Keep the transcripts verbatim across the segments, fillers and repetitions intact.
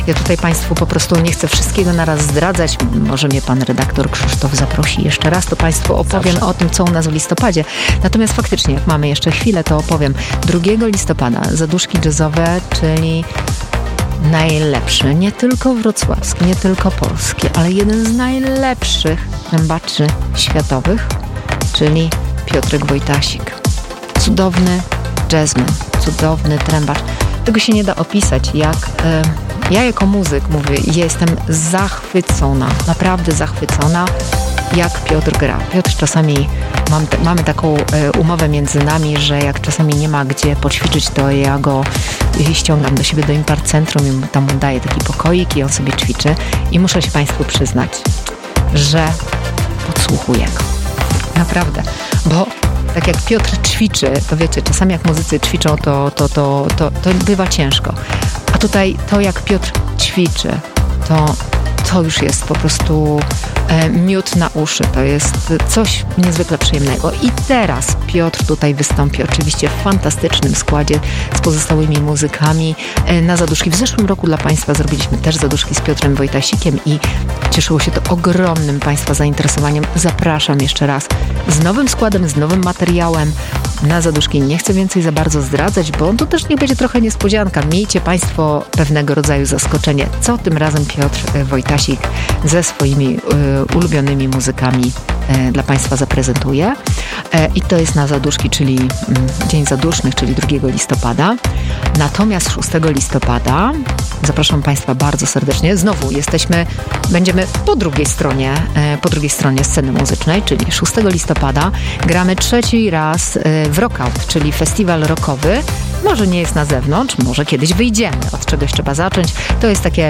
Ja tutaj Państwu po prostu nie chcę wszystkiego naraz zdradzać. Może mnie pan redaktor Krzysztof zaprosi jeszcze raz, to Państwu opowiem Zawsze. o tym, co u nas w listopadzie. Natomiast faktycznie, jak mamy jeszcze chwilę, to opowiem. drugiego listopada Zaduszki Jazzowe, czyli najlepszy, nie tylko wrocławski, nie tylko polski, ale jeden z najlepszych trębaczy światowych, czyli Piotrek Wojtasik. Cudowny jazzman, cudowny trębacz. Tego się nie da opisać, jak e, ja jako muzyk mówię, ja jestem zachwycona, naprawdę zachwycona, jak Piotr gra. Piotr czasami, mam, mamy taką e, umowę między nami, że jak czasami nie ma gdzie poćwiczyć, to ja go ściągam do siebie do Impart Centrum i tam mu daję taki pokoik i on sobie ćwiczy. I muszę się Państwu przyznać, że podsłuchuję go. Naprawdę, bo tak jak Piotr ćwiczy, to wiecie, czasami jak muzycy ćwiczą, to, to, to, to, to bywa ciężko. A tutaj to, jak Piotr ćwiczy, to, to już jest po prostu e, miód na uszy. To jest coś niezwykle przyjemnego. I teraz Piotr tutaj wystąpi oczywiście w fantastycznym składzie z pozostałymi muzykami e, na zaduszki. W zeszłym roku dla Państwa zrobiliśmy też zaduszki z Piotrem Wojtasikiem i cieszyło się to ogromnym Państwa zainteresowaniem. Zapraszam jeszcze raz z nowym składem, z nowym materiałem na zaduszki. Nie chcę więcej za bardzo zdradzać, bo to też niech będzie trochę niespodzianka. Miejcie Państwo pewnego rodzaju zaskoczenie, co tym razem Piotr Wojtasik ze swoimi y, ulubionymi muzykami y, dla Państwa zaprezentuje. Y, I to jest na zaduszki, czyli y, Dzień Zadusznych, czyli drugiego listopada. Natomiast szóstego listopada zapraszam Państwa bardzo serdecznie. Znowu jesteśmy, będziemy po drugiej stronie, y, po drugiej stronie sceny muzycznej, czyli szóstego listopada gramy trzeci raz y, w Rockout, czyli festiwal rockowy. Może nie jest na zewnątrz, może kiedyś wyjdziemy. Od czegoś trzeba zacząć. To jest takie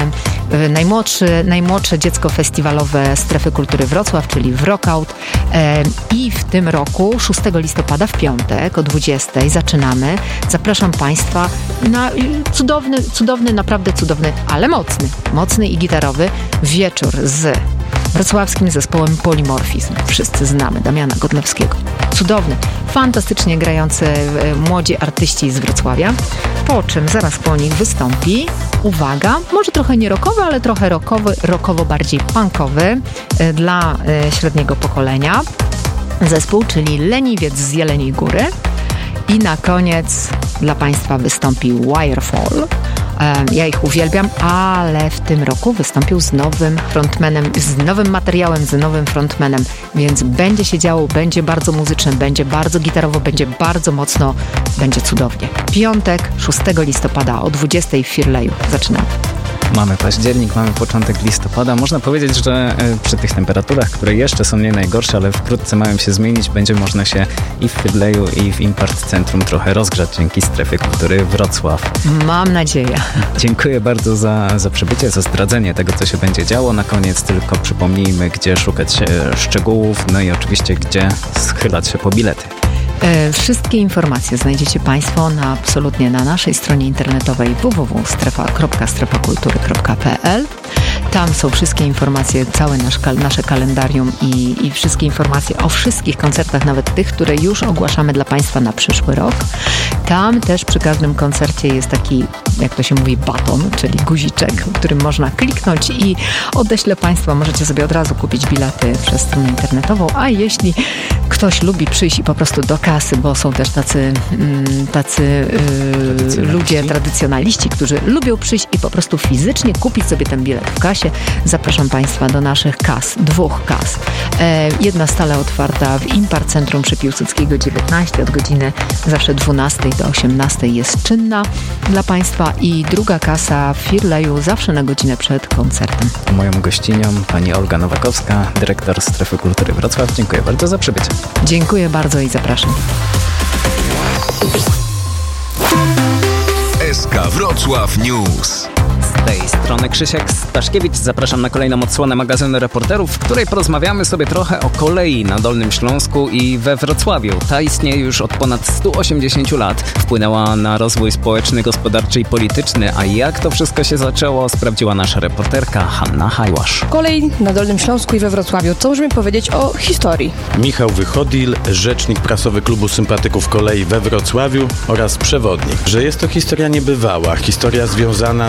e, e, najmłodszy, najmłodsze dziecko festiwalowe Strefy Kultury Wrocław, czyli w Rockout. E, I w tym roku, szóstego listopada, w piątek o dwudziestej zaczynamy. Zapraszam Państwa na cudowny, cudowny, naprawdę cudowny, ale mocny, mocny i gitarowy wieczór z wrocławskim zespołem Polimorfizm. Wszyscy znamy Damiana Godlewskiego. Cudowny, fantastycznie grający młodzi artyści z Wrocławia. Po czym zaraz po nich wystąpi, uwaga, może trochę nie rockowy, ale trochę rockowy, rockowo bardziej punkowy dla średniego pokolenia zespół, czyli Leniwiec z Jeleniej Góry. I na koniec dla Państwa wystąpi Wirefall. Ja ich uwielbiam, ale w tym roku wystąpił z nowym frontmanem, z nowym materiałem, z nowym frontmanem, więc będzie się działo, będzie bardzo muzycznie, będzie bardzo gitarowo, będzie bardzo mocno, będzie cudownie. Piątek, szóstego listopada o dwudziestej w Firleju. Zaczynamy. Mamy październik, mamy początek listopada. Można powiedzieć, że przy tych temperaturach, które jeszcze są nie najgorsze, ale wkrótce mają się zmienić, będzie można się i w Firleju, i w Impart Centrum trochę rozgrzać dzięki Strefie Kultury Wrocław. Mam nadzieję. Dziękuję bardzo za, za przybycie, za zdradzenie tego, co się będzie działo. Na koniec tylko przypomnijmy, gdzie szukać szczegółów, no i oczywiście, gdzie schylać się po bilety. Wszystkie informacje znajdziecie Państwo na, absolutnie na naszej stronie internetowej w w w kropka strefa kultury kropka p l. Tam są wszystkie informacje, całe nasz, nasze kalendarium i, i wszystkie informacje o wszystkich koncertach, nawet tych, które już ogłaszamy dla Państwa na przyszły rok. Tam też przy każdym koncercie jest taki, jak to się mówi, baton, czyli guziczek, którym można kliknąć i odeślę Państwa. Możecie sobie od razu kupić bilety przez stronę internetową, a jeśli ktoś lubi przyjść i po prostu do kasy, bo są też tacy, tacy yy, ludzie, tradycjonaliści, którzy lubią przyjść i po prostu fizycznie kupić sobie ten bilet w kasie. Zapraszam Państwa do naszych kas, dwóch kas. E, jedna stale otwarta w Impart Centrum przy Piłsudskiego dziewiętnaście od godziny zawsze dwunastej do osiemnastej jest czynna dla Państwa i druga kasa w Firleju zawsze na godzinę przed koncertem. Moją gościnią pani Olga Nowakowska, dyrektor Strefy Kultury Wrocław. Dziękuję bardzo za przybycie. Dziękuję bardzo i zapraszam. S K Wrocław News. Z tej strony Krzysiek Staszkiewicz. Zapraszam na kolejną odsłonę magazynu Reporterów, w której porozmawiamy sobie trochę o kolei na Dolnym Śląsku i we Wrocławiu. Ta istnieje już od ponad stu osiemdziesięciu lat. Wpłynęła na rozwój społeczny, gospodarczy i polityczny. A jak to wszystko się zaczęło, sprawdziła nasza reporterka Hanna Hajłasz. Kolej na Dolnym Śląsku i we Wrocławiu. Co możemy powiedzieć o historii? Michał Wychodil, rzecznik prasowy Klubu Sympatyków Kolei we Wrocławiu oraz przewodnik. Że jest to historia niebywała. Historia związana